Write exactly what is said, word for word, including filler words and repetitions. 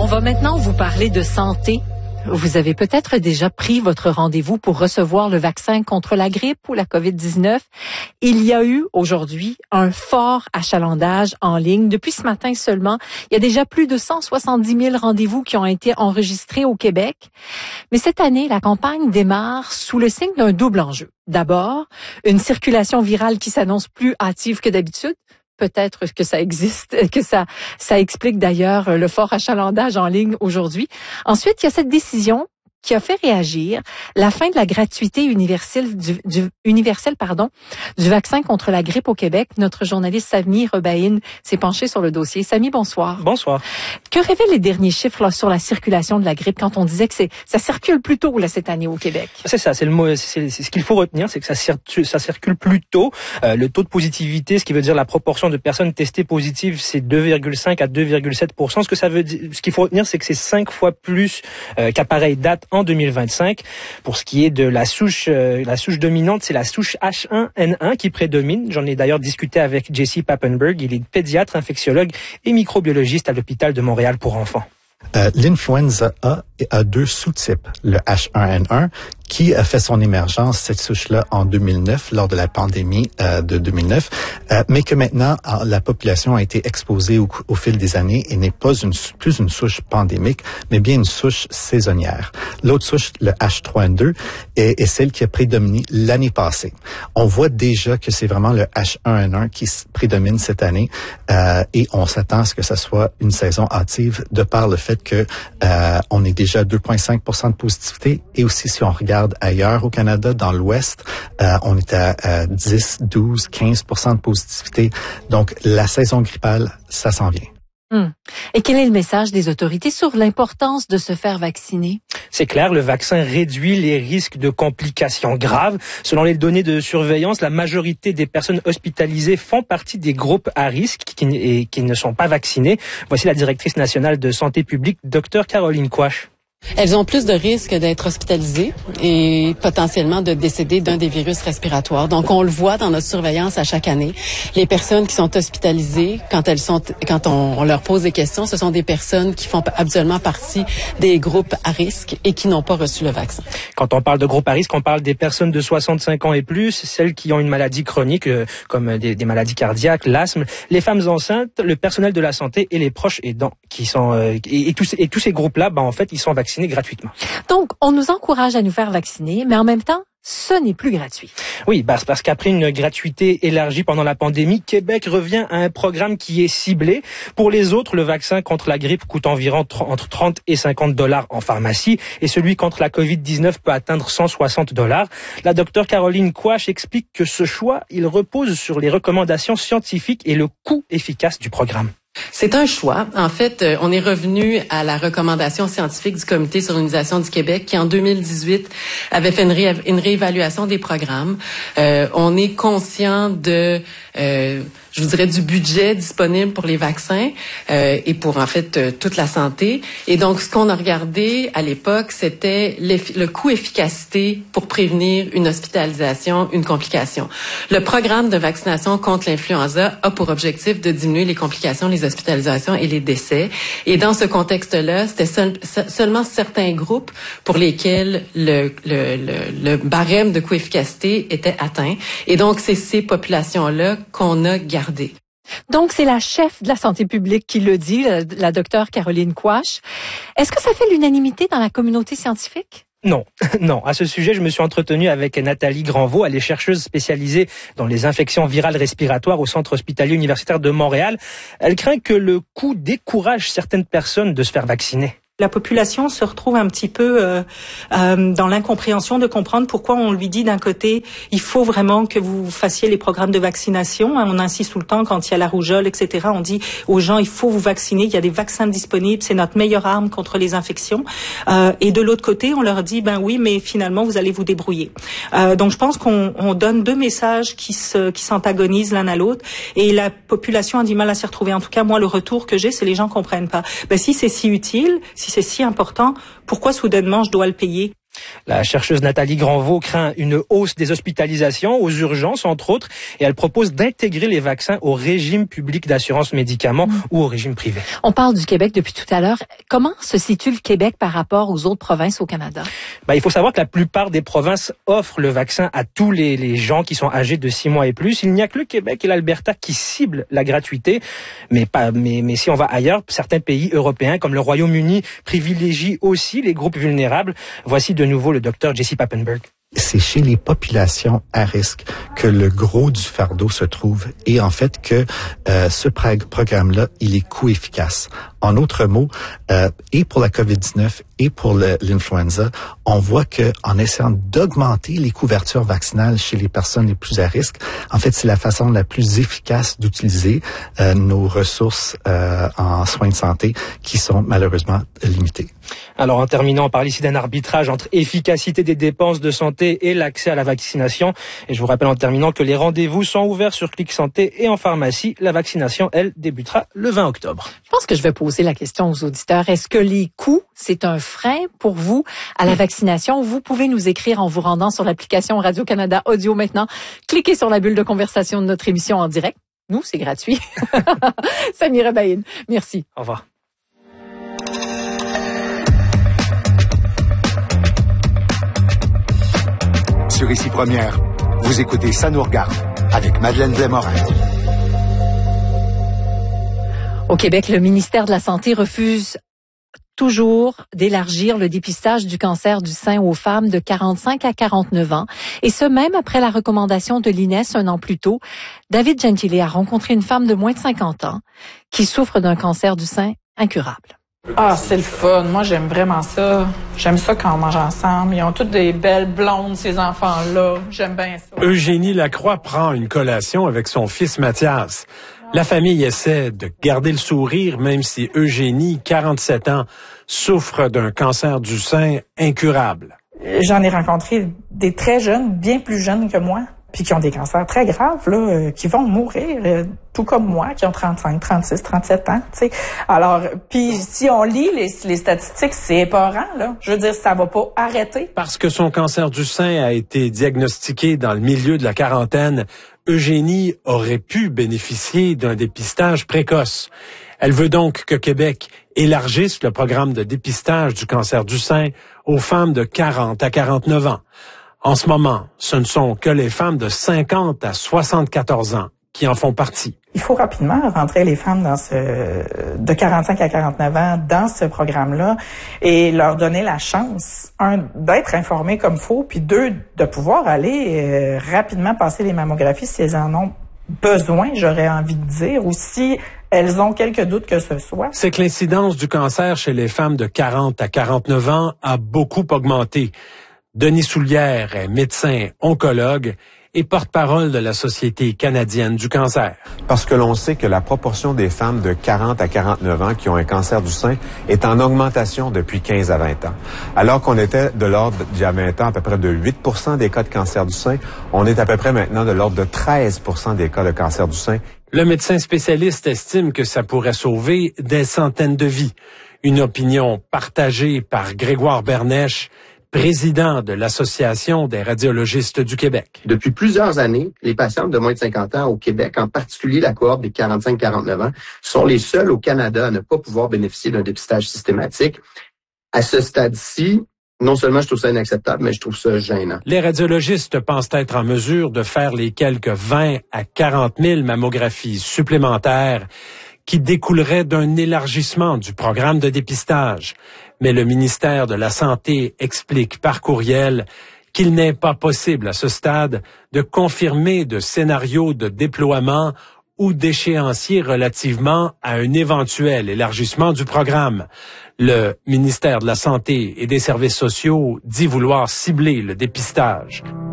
On va maintenant vous parler de santé. Vous avez peut-être déjà pris votre rendez-vous pour recevoir le vaccin contre la grippe ou la covid dix-neuf. Il y a eu aujourd'hui un fort achalandage en ligne. Depuis ce matin seulement, il y a déjà plus de cent soixante-dix mille rendez-vous qui ont été enregistrés au Québec. Mais cette année, la campagne démarre sous le signe d'un double enjeu. D'abord, une circulation virale qui s'annonce plus hâtive que d'habitude. Peut-être que ça existe, que ça, ça explique d'ailleurs le fort achalandage en ligne aujourd'hui. Ensuite, il y a cette décision qui a fait réagir, la fin de la gratuité universelle du, du universelle pardon du vaccin contre la grippe au Québec. Notre journaliste Sami Rebaïn s'est penché sur le dossier. Sami, bonsoir. Bonsoir. Que révèlent les derniers chiffres là, sur la circulation de la grippe quand on disait que c'est ça circule plus tôt là cette année au Québec? C'est ça, c'est le mot, c'est, c'est ce qu'il faut retenir, c'est que ça circule, ça circule plus tôt. Euh, le taux de positivité, ce qui veut dire la proportion de personnes testées positives, c'est deux virgule cinq à deux virgule sept pour cent. Ce que ça veut dire, ce qu'il faut retenir, c'est que c'est cinq fois plus euh, qu'à pareille date en deux mille vingt-cinq. Pour ce qui est de la souche, euh, la souche dominante, c'est la souche H un N un qui prédomine. J'en ai d'ailleurs discuté avec Jesse Papenburg. Il est pédiatre, infectiologue et microbiologiste à l'hôpital de Montréal pour enfants. Euh, l'influenza A a deux sous-types, le H un N un, qui a fait son émergence, cette souche-là, en deux mille neuf, lors de la pandémie euh, de deux mille neuf, euh, mais que maintenant, la population a été exposée au, au fil des années et n'est pas une, plus une souche pandémique, mais bien une souche saisonnière. L'autre souche, le H trois N deux, est, est celle qui a prédominé l'année passée. On voit déjà que c'est vraiment le H un N un qui prédomine cette année euh, et on s'attend à ce que ça soit une saison hâtive de par le fait que euh, on est déjà à deux virgule cinq pour cent de positivité et aussi si on regarde ailleurs au Canada, dans l'Ouest, euh, on est à, à dix, douze, quinze pour cent de positivité. Donc, la saison grippale, ça s'en vient. Hum. Et quel est le message des autorités sur l'importance de se faire vacciner? C'est clair, le vaccin réduit les risques de complications graves. Selon les données de surveillance, la majorité des personnes hospitalisées font partie des groupes à risque qui, et qui ne sont pas vaccinés. Voici la directrice nationale de santé publique, Dr Caroline Quach. Elles ont plus de risques d'être hospitalisées et potentiellement de décéder d'un des virus respiratoires. Donc, on le voit dans notre surveillance à chaque année. Les personnes qui sont hospitalisées, quand elles sont, quand on, on leur pose des questions, ce sont des personnes qui font habituellement partie des groupes à risque et qui n'ont pas reçu le vaccin. Quand on parle de groupes à risque, on parle des personnes de soixante-cinq ans et plus, celles qui ont une maladie chronique, euh, comme des, des maladies cardiaques, l'asthme, les femmes enceintes, le personnel de la santé et les proches aidants, qui sont euh, et, et, tous, et tous ces groupes-là, ben en fait, ils sont vaccinés gratuitement. Donc, on nous encourage à nous faire vacciner, mais en même temps, ce n'est plus gratuit. Oui, parce, parce qu'après une gratuité élargie pendant la pandémie, Québec revient à un programme qui est ciblé. Pour les autres, le vaccin contre la grippe coûte environ entre trente et cinquante dollars en pharmacie et celui contre la covid dix-neuf peut atteindre cent soixante dollars. La docteure Caroline Quach explique que ce choix, il repose sur les recommandations scientifiques et le coût efficace du programme. C'est un choix. En fait, on est revenu à la recommandation scientifique du Comité sur l'immunisation du Québec qui, en deux mille dix-huit, avait fait une, ré- une réévaluation des programmes. Euh, on est conscient de, euh, je vous dirais, du budget disponible pour les vaccins euh, et pour, en fait, euh, toute la santé. Et donc, ce qu'on a regardé à l'époque, c'était le coût-efficacité pour prévenir une hospitalisation, une complication. Le programme de vaccination contre l'influenza a pour objectif de diminuer les complications, les hospitalisations et les décès. Et dans ce contexte-là, c'était seul, seulement certains groupes pour lesquels le, le, le, le barème de coût-efficacité était atteint. Et donc, c'est ces populations-là qu'on a gardées. Donc, c'est la chef de la santé publique qui le dit, la, la docteure Caroline Quach. Est-ce que ça fait l'unanimité dans la communauté scientifique? Non, non. À ce sujet, je me suis entretenu avec Nathalie Granvaux. Elle est chercheuse spécialisée dans les infections virales respiratoires au Centre hospitalier universitaire de Montréal. Elle craint que le coût décourage certaines personnes de se faire vacciner. La population se retrouve un petit peu euh, euh, dans l'incompréhension de comprendre pourquoi on lui dit d'un côté il faut vraiment que vous fassiez les programmes de vaccination. On insiste tout le temps quand il y a la rougeole, et cetera. On dit aux gens il faut vous vacciner, il y a des vaccins disponibles, c'est notre meilleure arme contre les infections. Euh, et de l'autre côté, on leur dit ben oui, mais finalement vous allez vous débrouiller. Euh, donc je pense qu'on on donne deux messages qui se qui s'antagonisent l'un à l'autre et la population a du mal à s'y retrouver. En tout cas, moi le retour que j'ai, c'est les gens comprennent pas. Ben si c'est si utile, si c'est si important, pourquoi soudainement je dois le payer? La chercheuse Nathalie Granvaux craint une hausse des hospitalisations aux urgences, entre autres, et elle propose d'intégrer les vaccins au régime public d'assurance médicaments mmh. ou au régime privé. On parle du Québec depuis tout à l'heure. Comment se situe le Québec par rapport aux autres provinces au Canada? Ben, il faut savoir que la plupart des provinces offrent le vaccin à tous les, les gens qui sont âgés de six mois et plus. Il n'y a que le Québec et l'Alberta qui ciblent la gratuité. Mais, pas, mais, mais si on va ailleurs, certains pays européens comme le Royaume-Uni privilégient aussi les groupes vulnérables. Voici de nouveau le docteur Jesse Papenburg. C'est chez les populations à risque que le gros du fardeau se trouve et en fait que euh, ce programme-là, il est coût efficace. En d'autres mots, euh, et pour la covid dix-neuf et pour le, l'influenza, on voit que en essayant d'augmenter les couvertures vaccinales chez les personnes les plus à risque, en fait, c'est la façon la plus efficace d'utiliser euh, nos ressources euh, en soins de santé qui sont malheureusement limitées. Alors, en terminant, on parle ici d'un arbitrage entre efficacité des dépenses de santé et l'accès à la vaccination. Et je vous rappelle en terminant que les rendez-vous sont ouverts sur Clic Santé et en pharmacie. La vaccination, elle, débutera le vingt octobre. Je pense que je vais poser la question aux auditeurs. Est-ce que les coûts, c'est un frein pour vous à la vaccination? Vous pouvez nous écrire en vous rendant sur l'application Radio-Canada Audio maintenant. Cliquez sur la bulle de conversation de notre émission en direct. Nous, c'est gratuit. Samira Baïd, merci. Au revoir. Sur Ici Première, vous écoutez Ça nous regarde avec Madeleine Blais-Morin. Au Québec, le ministère de la Santé refuse toujours d'élargir le dépistage du cancer du sein aux femmes de quarante-cinq à quarante-neuf ans. Et ce, même après la recommandation de l'I N E S un an plus tôt. David Gentile a rencontré une femme de moins de cinquante ans qui souffre d'un cancer du sein incurable. Ah, c'est le fun. Moi, j'aime vraiment ça. J'aime ça quand on mange ensemble. Ils ont toutes des belles blondes, ces enfants-là. J'aime bien ça. Eugénie Lacroix prend une collation avec son fils Mathias. La famille essaie de garder le sourire, même si Eugénie, quarante-sept ans, souffre d'un cancer du sein incurable. J'en ai rencontré des très jeunes, bien plus jeunes que moi, puis qui ont des cancers très graves, là, euh, qui vont mourir, euh, tout comme moi, qui ont trente-cinq, trente-six, trente-sept ans, tu sais. Alors, puis si on lit les, les statistiques, c'est épeurant, là. Je veux dire, ça va pas arrêter. Parce que son cancer du sein a été diagnostiqué dans le milieu de la quarantaine, Eugénie aurait pu bénéficier d'un dépistage précoce. Elle veut donc que Québec élargisse le programme de dépistage du cancer du sein aux femmes de quarante à quarante-neuf ans. En ce moment, ce ne sont que les femmes de cinquante à soixante-quatorze ans qui en font partie. Il faut rapidement rentrer les femmes dans ce de quarante-cinq à quarante-neuf ans dans ce programme-là et leur donner la chance, un, d'être informées comme faut, puis deux, de pouvoir aller euh, rapidement passer les mammographies si elles en ont besoin, j'aurais envie de dire, ou si elles ont quelques doutes que ce soit. C'est que l'incidence du cancer chez les femmes de quarante à quarante-neuf ans a beaucoup augmenté. Denis Soulière est médecin oncologue et porte-parole de la Société canadienne du cancer. Parce que l'on sait que la proportion des femmes de quarante à quarante-neuf ans qui ont un cancer du sein est en augmentation depuis quinze à vingt ans. Alors qu'on était de l'ordre, d'il y a vingt ans, à peu près de huit pour cent des cas de cancer du sein, on est à peu près maintenant de l'ordre de treize pour cent des cas de cancer du sein. Le médecin spécialiste estime que ça pourrait sauver des centaines de vies. Une opinion partagée par Grégoire Bernèche, président de l'Association des radiologistes du Québec. Depuis plusieurs années, les patientes de moins de cinquante ans au Québec, en particulier la cohorte des quarante-cinq à quarante-neuf ans, sont les seuls au Canada à ne pas pouvoir bénéficier d'un dépistage systématique. À ce stade-ci, non seulement je trouve ça inacceptable, mais je trouve ça gênant. Les radiologistes pensent être en mesure de faire les quelques vingt à quarante mille mammographies supplémentaires qui découleraient d'un élargissement du programme de dépistage. Mais le ministère de la Santé explique par courriel qu'il n'est pas possible à ce stade de confirmer de scénario de déploiement ou d'échéancier relativement à un éventuel élargissement du programme. Le ministère de la Santé et des Services sociaux dit vouloir cibler le dépistage.